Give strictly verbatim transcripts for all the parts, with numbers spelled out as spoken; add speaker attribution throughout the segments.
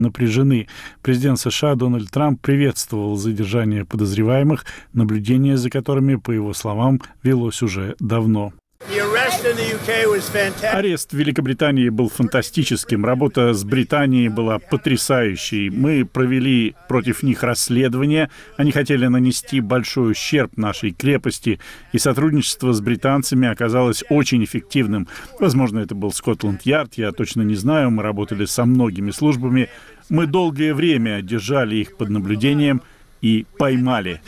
Speaker 1: напряжены. Президент США Дональд Трамп приветствовал задержание подозреваемых, наблюдение за которыми, по его словам, велось уже давно. Арест в Великобритании был фантастическим. Работа с Британией была потрясающей. Мы провели против них расследование. Они хотели нанести большой ущерб нашей крепости. И сотрудничество с британцами оказалось очень эффективным. Возможно, это был Скотланд-Ярд, я точно не знаю. Мы работали со многими службами. Мы долгое время держали их под наблюдением и поймали.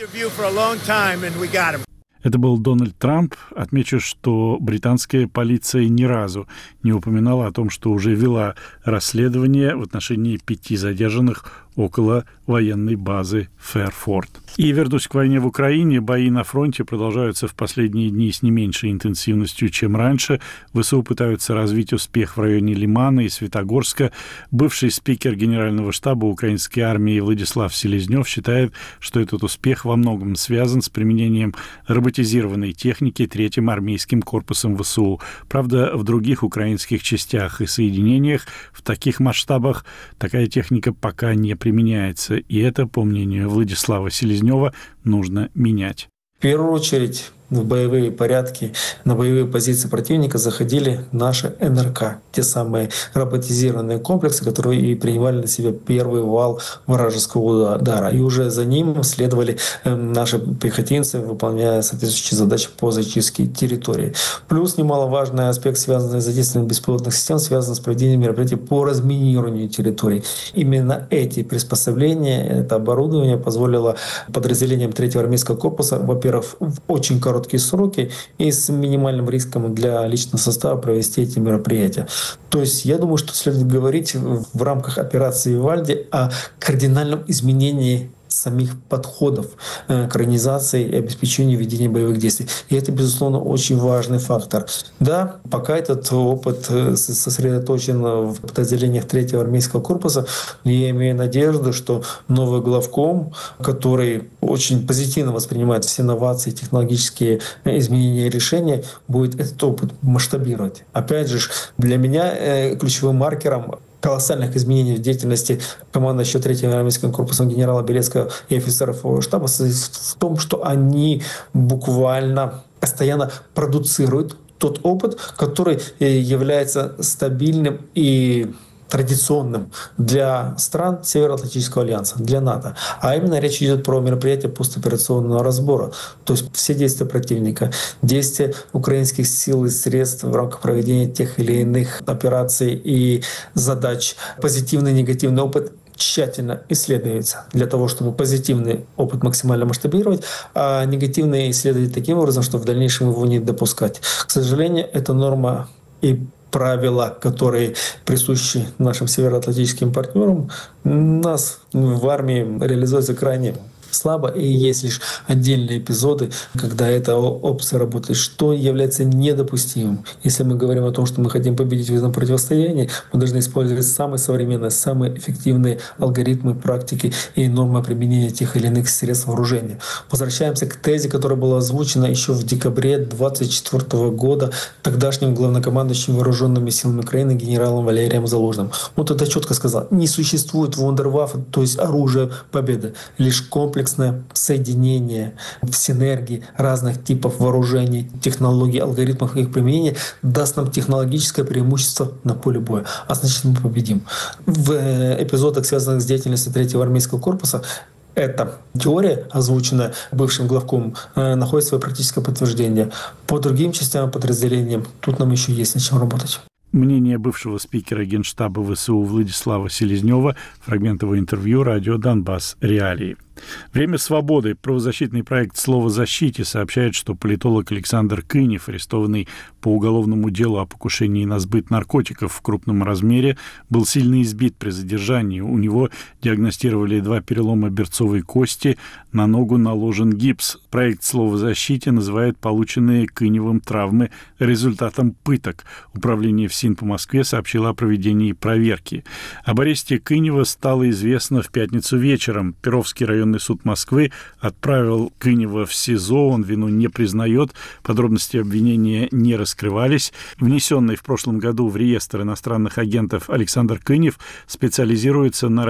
Speaker 1: Это был Дональд Трамп. Отмечу, что британская полиция ни разу не упоминала о том, что уже вела расследование в отношении пяти задержанных около военной базы Фэрфорд. И вернусь к войне в Украине. Бои на фронте продолжаются в последние дни с не меньшей интенсивностью, чем раньше. ВСУ пытаются развить успех в районе Лимана и Светогорска. Бывший спикер Генерального штаба украинской армии Владислав Селезнев считает, что этот успех во многом связан с применением роботизированной техники третьим армейским корпусом ВСУ. Правда, в других украинских частях и соединениях в таких масштабах такая техника пока не применяется, и это, по мнению Владислава Селезнева, нужно менять.
Speaker 2: В первую очередь в боевые порядки, на боевые позиции противника заходили наши эн эр ка, те самые роботизированные комплексы, которые и принимали на себя первый вал вражеского удара. И уже за ним следовали наши пехотинцы, выполняя соответствующие задачи по зачистке территории. Плюс немаловажный аспект, связанный с задействованием беспилотных систем, связан с проведением мероприятий по разминированию территорий. Именно эти приспособления, это оборудование позволило подразделениям третьего армейского корпуса, во-первых, в очень короткие сроки и с минимальным риском для личного состава провести эти мероприятия. То есть я думаю, что следует говорить в рамках операции «Вивальди» о кардинальном изменении самих подходов к организации и обеспечению ведения боевых действий. И это, безусловно, очень важный фактор. Да, пока этот опыт сосредоточен в подразделениях третьего армейского корпуса, но я имею надежду, что новый главком, который очень позитивно воспринимает все новации, технологические изменения и решения, будет этот опыт масштабировать. Опять же, для меня ключевым маркером колоссальных изменений в деятельности командующего третьим армейским корпусом генерала Белецкого и офицеров его штаба в том, что они буквально постоянно продуцируют тот опыт, который является стабильным и традиционным для стран Североатлантического альянса, для НАТО. А именно речь идет про мероприятия постоперационного разбора. То есть все действия противника, действия украинских сил и средств в рамках проведения тех или иных операций и задач, позитивный и негативный опыт тщательно исследуется для того, чтобы позитивный опыт максимально масштабировать, а негативный исследовать таким образом, чтобы в дальнейшем его не допускать. К сожалению, эта норма и правила, которые присущи нашим североатлантическим партнерам, у нас в армии реализуются крайне слабо, и есть лишь отдельные эпизоды, когда эта опция работает, что является недопустимым. Если мы говорим о том, что мы хотим победить в этом противостоянии, мы должны использовать самые современные, самые эффективные алгоритмы, практики и нормы применения тех или иных средств вооружения. Возвращаемся к тезе, которая была озвучена еще в декабре две тысячи двадцать четвёртого года тогдашним главнокомандующим вооруженными силами Украины генералом Валерием Залужным. Он тогда четко сказал: не существует вундерваффе, то есть оружие победы, лишь комплекс соединение в синергии разных типов вооружений, технологий, алгоритмов и их применения даст нам технологическое преимущество на поле боя. А значит, мы победим. В эпизодах, связанных с деятельностью третьего армейского корпуса, эта теория, озвученная бывшим главком, находит свое практическое подтверждение. По другим частям подразделениям тут нам еще есть над чем работать.
Speaker 1: Мнение бывшего спикера Генштаба ВСУ Владислава Селезнева, фрагмент его интервью, радио «Донбасс. Реалии». «Время свободы». Правозащитный проект «Слово защите» сообщает, что политолог Александр Кынев, арестованный по уголовному делу о покушении на сбыт наркотиков в крупном размере, был сильно избит при задержании. У него диагностировали два перелома берцовой кости, на ногу наложен гипс. Проект «Слово защите» называет полученные Кыневым травмы результатом пыток. Управление ФСИН по Москве сообщило о проведении проверки. Об аресте Кынева стало известно в пятницу вечером. Перовский район Районный суд Москвы отправил Кынева в СИЗО. Он вину не признает. Подробности обвинения не раскрывались. Внесенный в прошлом году в реестр иностранных агентов Александр Кынев специализируется на